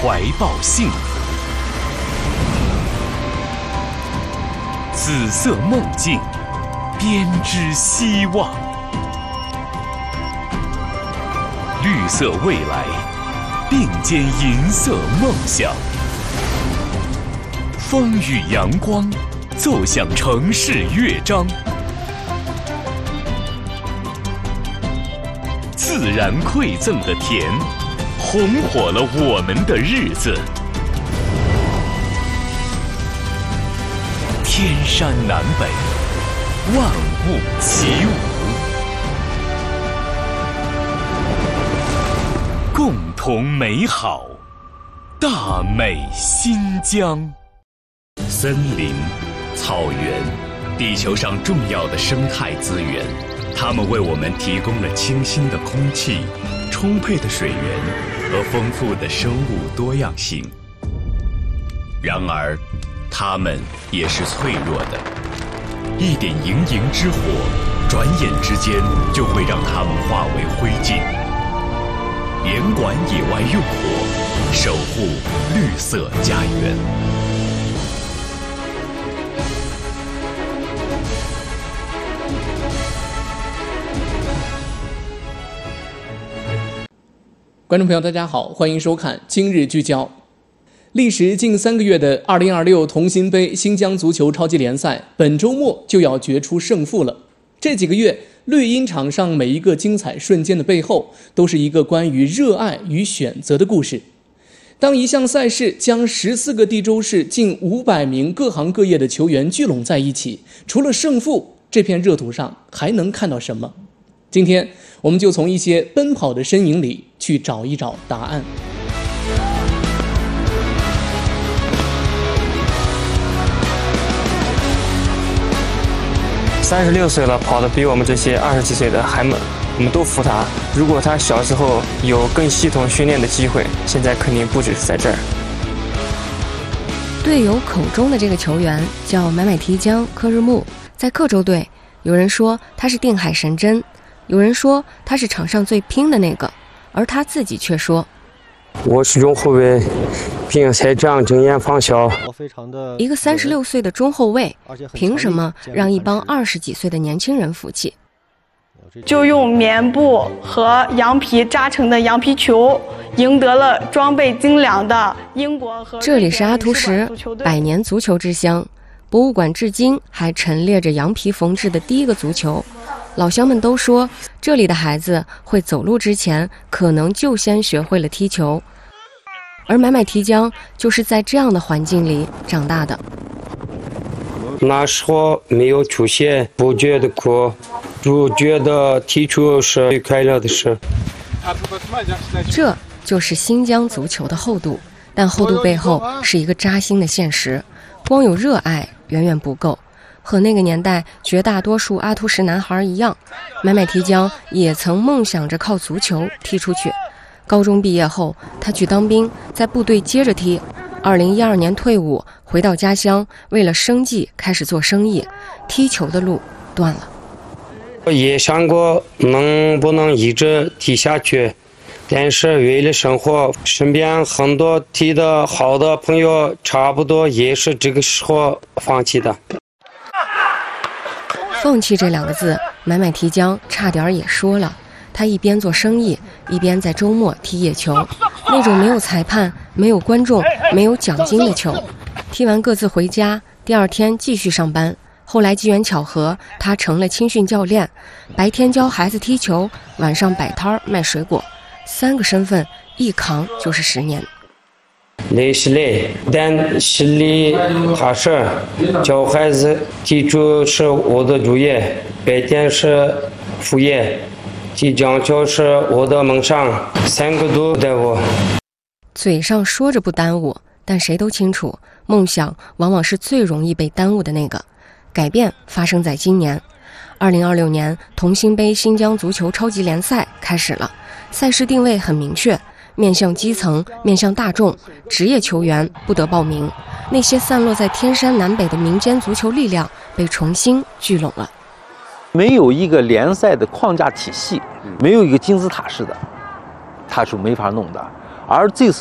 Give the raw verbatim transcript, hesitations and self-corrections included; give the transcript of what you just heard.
怀抱幸福。紫色梦境，编织希望。绿色未来，并肩银色梦想。风雨阳光，奏响城市乐章。自然馈赠的甜，红火了我们的日子。天山南北，万物齐舞，共同美好，大美新疆。森林、草原，地球上重要的生态资源，它们为我们提供了清新的空气、充沛的水源和丰富的生物多样性。然而，它们也是脆弱的，一点营营之火，转眼之间就会让它们化为灰烬。严管野外用火，守护绿色家园。 观众朋友大家好，欢迎收看今日聚焦。历时近三个月的二零二六同心杯新疆足球超级联赛本周末就要决出胜负了。这几个月绿茵场上每一个精彩瞬间的背后，都是一个关于热爱与选择的故事。当一项赛事将十四个地州市近五百名各行各业的球员聚拢在一起，除了胜负，这片热土上还能看到什么？今天我们就从一些奔跑的身影里去找一找答案。 三十六岁了，跑得比我们这些二十几岁的还猛，我们都服他。如果他小时候有更系统训练的机会，现在肯定不只是在这儿。 队友口中的这个球员叫买买提江柯日木，在克州队，有人说他是定海神针，有人说他是场上最拼的那个，而他自己却说：“ 我是中后卫，并且这样经验放小。” 一个三十六岁的中后卫，凭什么让一帮二十几岁的年轻人服气？ 就用棉布和羊皮扎成的羊皮球，赢得了装备精良的英国和这里是阿图什，百年足球之乡。博物馆至今还陈列着羊皮缝制的第一个足球。老乡们都说，这里的孩子会走路之前，可能就先学会了踢球。而买买提江就是在这样的环境里长大的。 那时候没有出现，不觉得苦，只觉得踢球是最快乐的事。 这就是新疆足球的厚度，但厚度背后是一个扎心的现实，光有热爱远远不够。和那个年代绝大多数阿图什男孩一样，买买提江也曾梦想着靠足球踢出去。高中毕业后，他去当兵，在部队接着踢。二零一二年退伍，回到家乡，为了生计开始做生意，踢球的路断了。 我也想过能不能一直踢下去，但是为了生活，身边很多踢得好的朋友，差不多也是这个时候放弃的。 放弃这两个字，买买提江差点也说了。他一边做生意，一边在周末踢野球，那种没有裁判、没有观众、没有奖金的球。踢完各自回家，第二天继续上班。后来机缘巧合，他成了青训教练，白天教孩子踢球，晚上摆摊卖水果，三个身份一扛就是十年。 累是累，但心里踏实。教孩子踢球是我的主业，白天是副业，踢江球是我的梦想，三个都带我。 嘴上说着不耽误，但谁都清楚，梦想往往是最容易被耽误的那个。改变发生在今年，二零二六年同心杯新疆足球超级联赛开始了，赛事定位很明确。面向基层，面向大众，职业球员不得报名。那些散落在天山南北的民间足球力量被重新聚拢了。 没有一个联赛的框架体系，没有一个金字塔式的，它是没法弄的。而这次